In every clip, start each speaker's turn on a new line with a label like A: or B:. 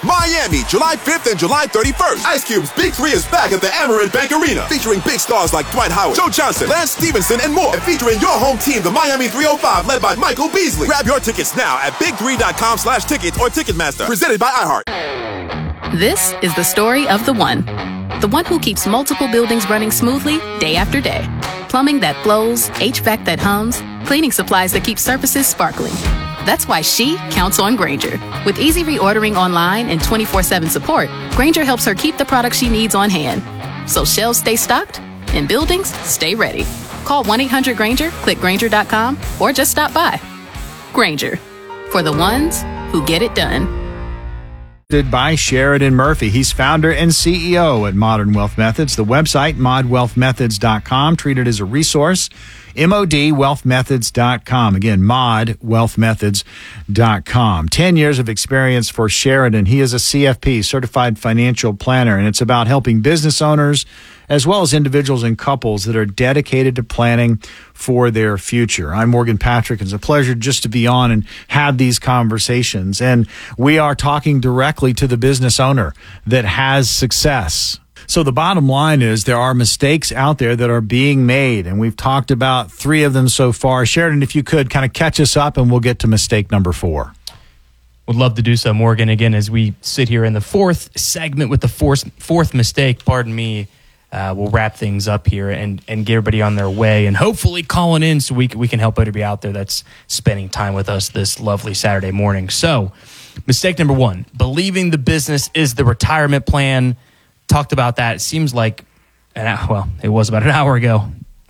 A: Miami, July 5th and July 31st. Ice Cube's Big 3 is back at the Amerant Bank Arena, featuring big stars like Dwight Howard, Joe Johnson, Lance Stevenson, and more. And featuring your home team, the Miami 305, led by Michael Beasley. Grab your tickets now at big3.com/tickets or Ticketmaster. Presented by iHeart.
B: This is the story of the one who keeps multiple buildings running smoothly day after day. Plumbing that flows, HVAC that hums, cleaning supplies that keep surfaces sparkling. That's why she counts on Grainger. With easy reordering online and 24/7 support, Grainger helps her keep the products she needs on hand. So shelves stay stocked and buildings stay ready. Call 1-800-GRAINGER, click Grainger.com, or just stop by. Grainger, for the ones who get it done.
C: By Sheridan Murphy. He's founder and CEO at Modern Wealth Methods. The website, modwealthmethods.com, treated as a resource, modwealthmethods.com. Again, modwealthmethods.com. 10 years of experience for Sheridan. He is a CFP, Certified Financial Planner, and it's about helping business owners as well as individuals and couples that are dedicated to planning for their future. I'm Morgan Patrick. It's a pleasure just to be on and have these conversations. And we are talking directly to the business owner that has success. So the bottom line is there are mistakes out there that are being made, and we've talked about 3 of them so far. Sheridan, if you could kind of catch us up, and we'll get to mistake number 4.
D: Would love to do so, Morgan. Again, as we sit here in the 4th segment with the fourth mistake, pardon me, we'll wrap things up here and get everybody on their way and hopefully calling in so we can help everybody out there that's spending time with us this lovely Saturday morning. So, mistake number 1, believing the business is the retirement plan. Talked about that. It seems like, it was about an hour ago.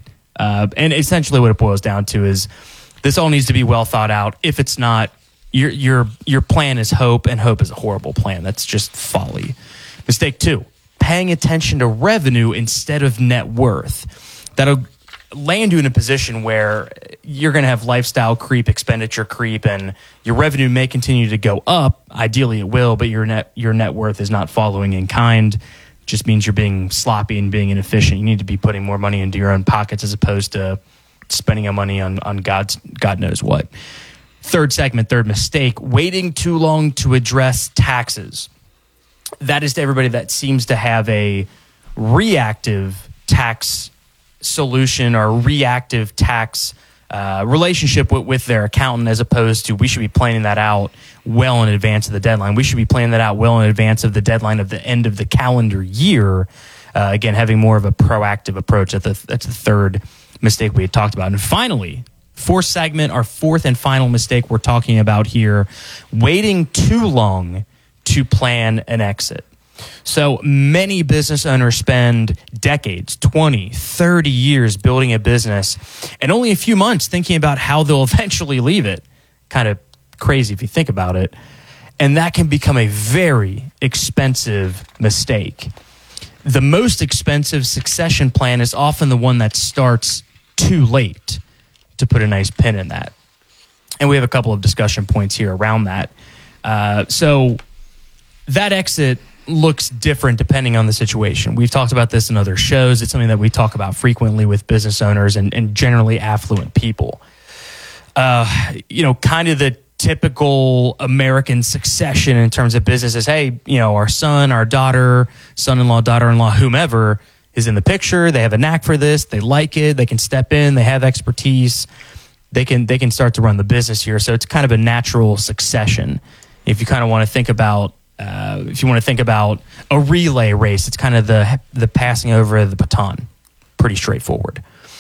D: And essentially what it boils down to is this all needs to be well thought out. If it's not, your plan is hope, and hope is a horrible plan. That's just folly. Mistake 2, paying attention to revenue instead of net worth. That'll land you in a position where you're going to have lifestyle creep, expenditure creep, and your revenue may continue to go up. Ideally it will, but your net worth is not following in kind. Just means you're being sloppy and being inefficient. You need to be putting more money into your own pockets as opposed to spending your money on God knows what. Third mistake, waiting too long to address taxes. That is to everybody that seems to have a reactive tax solution or reactive tax relationship with their accountant, as opposed to we should be planning that out well in advance of the deadline. We should be planning that out well in advance of the deadline of the end of the calendar year. Again, having more of a proactive approach. That's the third mistake we had talked about. And finally, 4th segment, our 4th and final mistake we're talking about here, waiting too long to plan an exit. So many business owners spend decades, 20, 30 years building a business, and only a few months thinking about how they'll eventually leave it. Kind of crazy if you think about it. And that can become a very expensive mistake. The most expensive succession plan is often the one that starts too late, to put a nice pin in that. And we have a couple of discussion points here around that. So that exit looks different depending on the situation. We've talked about this in other shows. It's something that we talk about frequently with business owners and generally affluent people. Kind of the typical American succession in terms of business is, hey, our son, our daughter, son-in-law, daughter-in-law, whomever is in the picture. They have a knack for this. They like it. They can step in. They have expertise. They can start to run the business here. So it's kind of a natural succession. If you kind of want to think about a relay race, it's kind of the passing over the baton. Pretty straightforward.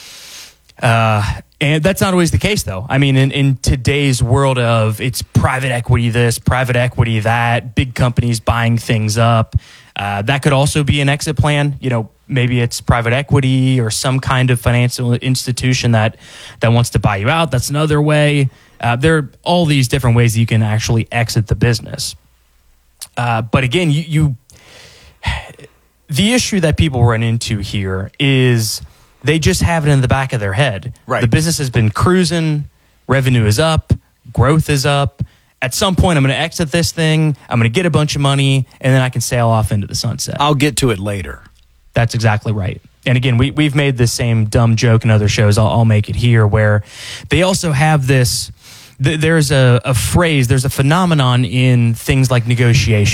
D: And that's not always the case, though. I mean, in today's world of it's private equity this, private equity that, big companies buying things up, that could also be an exit plan. Maybe it's private equity or some kind of financial institution that wants to buy you out. That's another way. There are all these different ways that you can actually exit the business. But again, the issue that people run into here is they just have it in the back of their head. Right. The business has been cruising, revenue is up, growth is up. At some point, I'm going to exit this thing, I'm going to get a bunch of money, and then I can sail off into the sunset.
C: I'll get to it later.
D: That's exactly right. And again, we've made the same dumb joke in other shows. I'll make it here, where they also have this, there's a phrase, there's a phenomenon in things like negotiation.